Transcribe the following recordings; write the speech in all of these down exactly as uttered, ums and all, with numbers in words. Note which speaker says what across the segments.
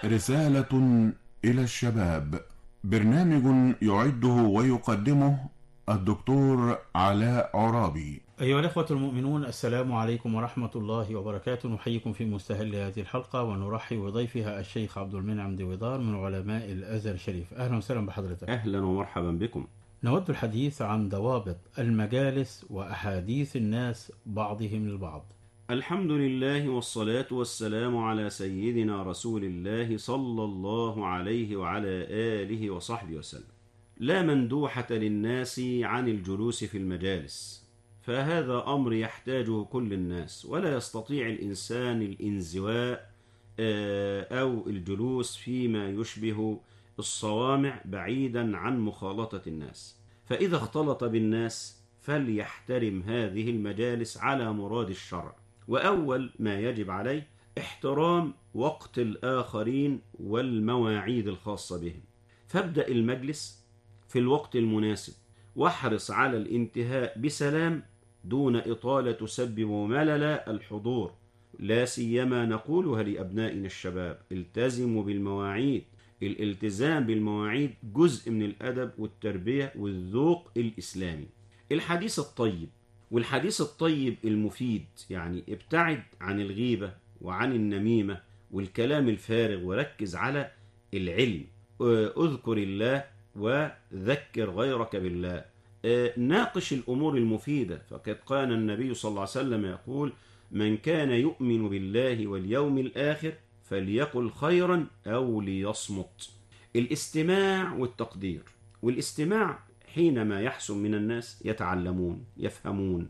Speaker 1: رسالة إلى الشباب، برنامج يعده ويقدمه الدكتور علاء عرابي.
Speaker 2: أيها الأخوة المؤمنون، السلام عليكم ورحمة الله وبركاته. نحييكم في مستهل هذه الحلقة ونرحب بضيفها الشيخ عبد المنعم دويدار من علماء الأزهر الشريف. أهلا وسهلا بحضرتك.
Speaker 3: أهلا ومرحبا بكم.
Speaker 2: نود الحديث عن ضوابط المجالس وأحاديث الناس بعضهم البعض.
Speaker 3: الحمد لله والصلاة والسلام على سيدنا رسول الله صلى الله عليه وعلى آله وصحبه وسلم. لا مندوحة للناس عن الجلوس في المجالس، فهذا أمر يحتاجه كل الناس، ولا يستطيع الإنسان الانزواء أو الجلوس فيما يشبه الصوامع بعيدا عن مخالطة الناس. فإذا اختلط بالناس فليحترم هذه المجالس على مراد الشرع، وأول ما يجب عليه احترام وقت الآخرين والمواعيد الخاصة بهم. فابدأ المجلس في الوقت المناسب، واحرص على الانتهاء بسلام دون إطالة تسبب ملل الحضور. لا سيما نقولها لأبنائنا الشباب: التزموا بالمواعيد. الالتزام بالمواعيد جزء من الأدب والتربية والذوق الإسلامي. الحديث الطيب والحديث الطيب المفيد، يعني ابتعد عن الغيبة وعن النميمة والكلام الفارغ، وركز على العلم. اذكر الله وذكر غيرك بالله. ناقش الأمور المفيدة، فقد كان النبي صلى الله عليه وسلم يقول: من كان يؤمن بالله واليوم الآخر فليقل خيرا أو ليصمت. الاستماع والتقدير. والاستماع حينما يحسن من الناس يتعلمون، يفهمون،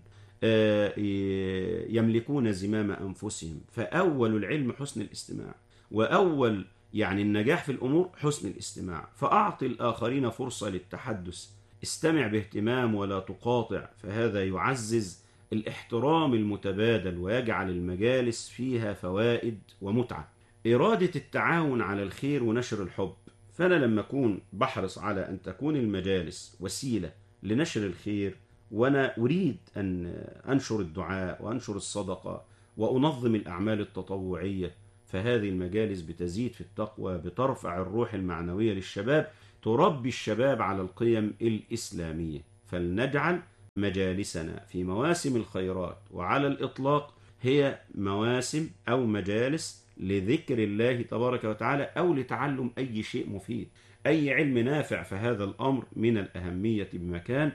Speaker 3: يملكون زمام أنفسهم. فأول العلم حسن الاستماع، وأول يعني النجاح في الأمور حسن الاستماع. فأعطي الآخرين فرصة للتحدث، استمع باهتمام ولا تقاطع، فهذا يعزز الاحترام المتبادل ويجعل المجالس فيها فوائد ومتعة. إرادة التعاون على الخير ونشر الحب. فأنا لما أكون بحرص على أن تكون المجالس وسيلة لنشر الخير، وأنا أريد أن أنشر الدعاء وأنشر الصدقة وأنظم الأعمال التطوعية، فهذه المجالس بتزيد في التقوى، بترفع الروح المعنوية للشباب، تربي الشباب على القيم الإسلامية. فلنجعل مجالسنا في مواسم الخيرات وعلى الإطلاق هي مواسم أو مجالس لذكر الله تبارك وتعالى، أو لتعلم أي شيء مفيد، أي علم نافع. فهذا الأمر من الأهمية بمكان،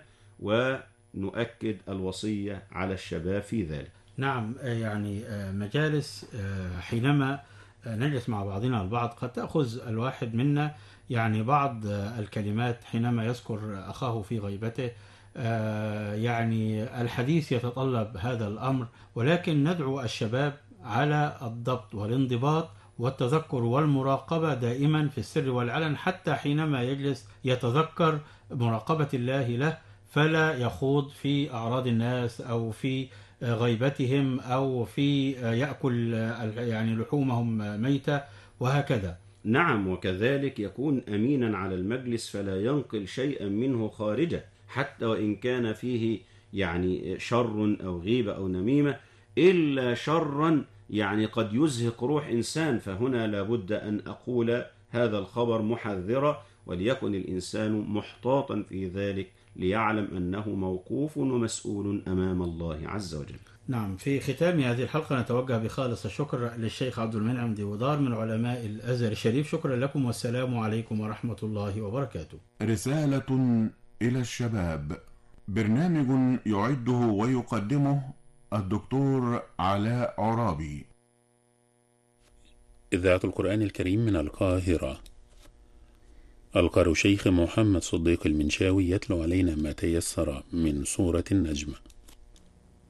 Speaker 3: ونؤكد الوصية على الشباب في ذلك.
Speaker 2: نعم، يعني مجالس حينما نجلس مع بعضنا البعض قد تأخذ الواحد منا يعني بعض الكلمات حينما يذكر أخاه في غيبته. يعني الحديث يتطلب هذا الأمر، ولكن ندعو الشباب على الضبط والانضباط والتذكر والمراقبة دائما في السر والعلن، حتى حينما يجلس يتذكر مراقبة الله له، فلا يخوض في أعراض الناس أو في غيبتهم أو في يأكل يعني لحومهم ميتة وهكذا.
Speaker 3: نعم، وكذلك يكون أمينا على المجلس، فلا ينقل شيئا منه خارجه، حتى وإن كان فيه يعني شر أو غيبة أو نميمة، إلا شرا يعني قد يزهق روح إنسان. فهنا لابد أن أقول هذا الخبر محذرا، وليكن الإنسان محتاطا في ذلك، ليعلم أنه موقوف ومسؤول أمام الله عز وجل.
Speaker 2: نعم، في ختام هذه الحلقة نتوجه بخالص الشكر للشيخ عبد المنعم دويدار من علماء الأزهر الشريف. شكرا لكم والسلام عليكم ورحمة الله وبركاته.
Speaker 1: رسالة إلى الشباب، برنامج يعده ويقدمه الدكتور علاء عرابي.
Speaker 4: إذاعة القرآن الكريم من القاهرة. القارئ شيخ محمد صديق المنشاوي يتلو علينا ما تيسر من سورة النجم.